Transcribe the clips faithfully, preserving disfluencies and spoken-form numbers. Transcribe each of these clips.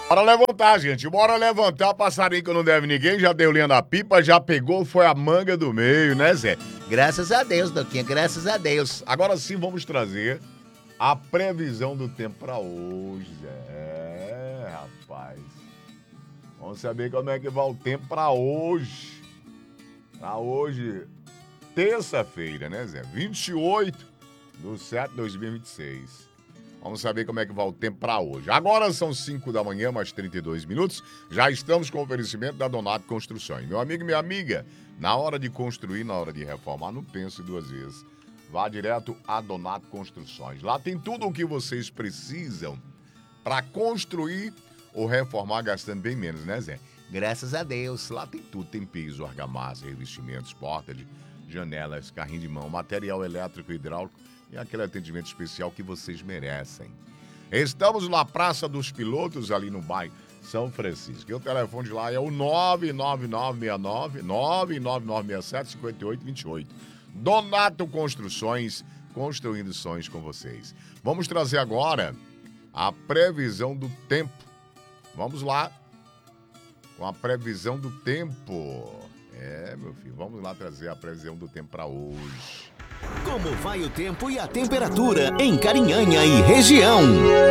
Bora levantar, gente. Bora levantar. Passarinho que não deve ninguém. Já deu linha na pipa, já pegou, foi a manga do meio, né, Zé? Graças a Deus, Doquinha, graças a Deus. Agora sim vamos trazer a previsão do tempo pra hoje, Zé. É, rapaz. Vamos saber como é que vai o tempo pra hoje. Pra hoje, terça-feira, né, Zé? vinte e oito de setembro de dois mil e vinte e seis. Vamos saber como é que vai o tempo para hoje. Agora são cinco da manhã, mais trinta e dois minutos. Já estamos com o oferecimento da Donato Construções. Meu amigo e minha amiga, na hora de construir, na hora de reformar, não pense duas vezes. Vá direto a Donato Construções. Lá tem tudo o que vocês precisam para construir ou reformar gastando bem menos, né, Zé? Graças a Deus. Lá tem tudo. Tem piso, argamassa, revestimentos, porta de janelas, carrinho de mão, material elétrico e hidráulico e aquele atendimento especial que vocês merecem. Estamos na Praça dos Pilotos, ali no bairro São Francisco. E o telefone de lá é o nove nove nove seis nove, nove nove nove seis sete, cinco oito dois oito. Donato Construções, construindo sonhos com vocês. Vamos trazer agora a previsão do tempo. Vamos lá com a previsão do tempo. É, meu filho, vamos lá trazer a previsão do tempo para hoje. Como vai o tempo e a temperatura em Carinhanha e região?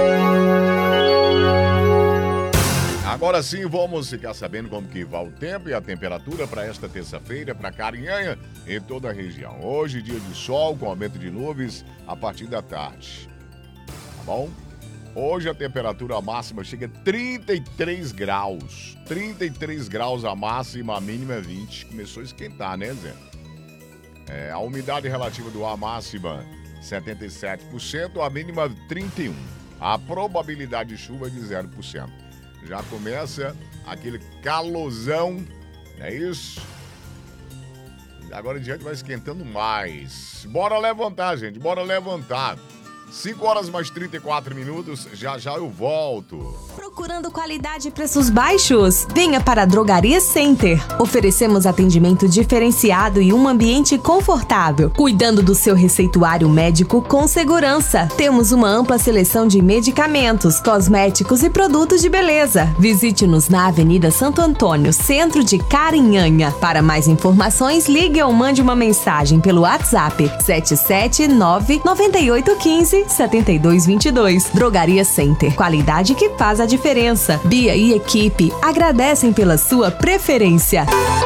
Agora sim, vamos ficar sabendo como que vai o tempo e a temperatura para esta terça-feira, para Carinhanha e toda a região. Hoje, dia de sol, com aumento de nuvens a partir da tarde. Tá bom? Hoje a temperatura máxima chega a trinta e três graus. trinta e três graus a máxima, a mínima é vinte. Começou a esquentar, né, Zé? É, a umidade relativa do ar máxima, setenta e sete por cento, a mínima trinta e um por cento. A probabilidade de chuva é de zero por cento. Já começa aquele calorzão, não é isso? Agora em diante vai esquentando mais. Bora levantar, gente, bora levantar. cinco horas mais trinta e quatro minutos, já já eu volto. Procurando qualidade e preços baixos? Venha para a Drogaria Center. Oferecemos atendimento diferenciado e um ambiente confortável, cuidando do seu receituário médico com segurança. Temos uma ampla seleção de medicamentos, cosméticos e produtos de beleza. Visite-nos na Avenida Santo Antônio, centro de Carinhanha. Para mais informações, ligue ou mande uma mensagem pelo WhatsApp sete sete nove, nove oito um cinco, sete dois dois dois. Drogaria Center. Qualidade que faz a diferença. Bia e equipe agradecem pela sua preferência.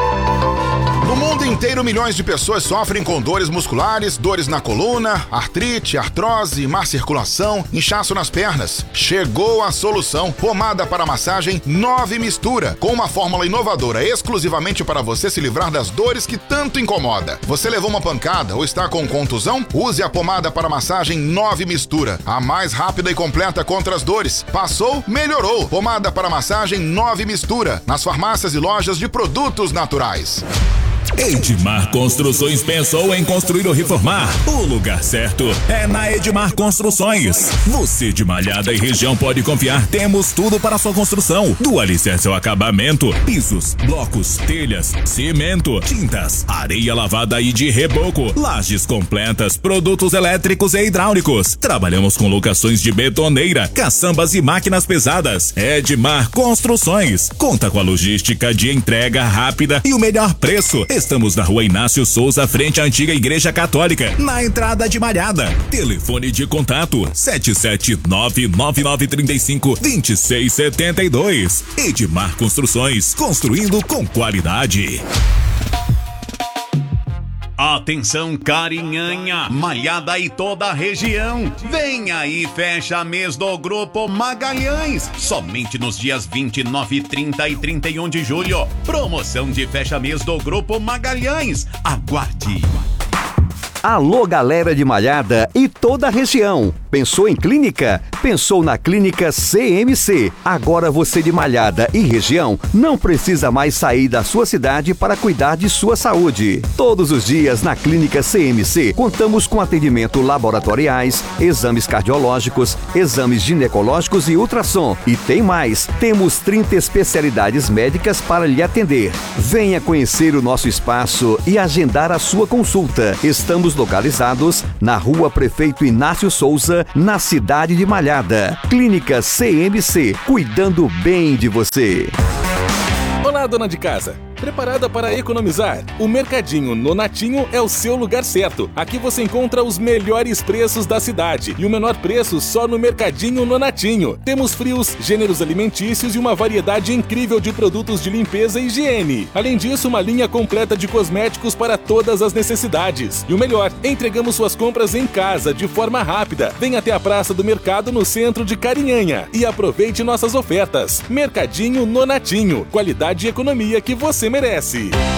No mundo inteiro, milhões de pessoas sofrem com dores musculares, dores na coluna, artrite, artrose, má circulação, inchaço nas pernas. Chegou a solução. Pomada para massagem nove Mistura, com uma fórmula inovadora exclusivamente para você se livrar das dores que tanto incomoda. Você levou uma pancada ou está com contusão? Use a pomada para massagem nove Mistura, a mais rápida e completa contra as dores. Passou? Melhorou. Pomada para massagem nove Mistura, nas farmácias e lojas de produtos naturais. Edmar Construções pensou em construir ou reformar? O lugar certo é na Edmar Construções. Você de Malhada e região pode confiar. Temos tudo para a sua construção. Do alicerce ao acabamento, pisos, blocos, telhas, cimento, tintas, areia lavada e de reboco, lajes completas, produtos elétricos e hidráulicos. Trabalhamos com locações de betoneira, caçambas e máquinas pesadas. Edmar Construções conta com a logística de entrega rápida e o melhor preço. Estamos na Rua Inácio Souza, frente à antiga Igreja Católica, na entrada de Malhada. Telefone de contato sete sete nove, nove nove três cinco, dois seis sete dois. Edmar Construções, construindo com qualidade. Atenção Carinhanha, Malhada e toda a região. Vem aí, fecha mês do Grupo Magalhães. Somente nos dias vinte e nove, trinta e trinta e um de julho. Promoção de fecha mês do Grupo Magalhães. Aguarde. Alô, galera de Malhada e toda a região. Pensou em clínica? Pensou na Clínica C M C. Agora você de Malhada e região não precisa mais sair da sua cidade para cuidar de sua saúde. Todos os dias na Clínica C M C contamos com atendimento laboratoriais, exames cardiológicos, exames ginecológicos e ultrassom. E tem mais, temos trinta especialidades médicas para lhe atender. Venha conhecer o nosso espaço e agendar a sua consulta. Estamos Estamos localizados na Rua Prefeito Inácio Souza, na cidade de Malhada. Clínica C M C, cuidando bem de você. Olá, dona de casa. Preparada para economizar? O Mercadinho Nonatinho é o seu lugar certo. Aqui você encontra os melhores preços da cidade e o menor preço só no Mercadinho Nonatinho. Temos frios, gêneros alimentícios e uma variedade incrível de produtos de limpeza e higiene. Além disso, uma linha completa de cosméticos para todas as necessidades. E o melhor, entregamos suas compras em casa de forma rápida. Venha até a Praça do Mercado no centro de Carinhanha e aproveite nossas ofertas. Mercadinho Nonatinho, qualidade e economia que você merece.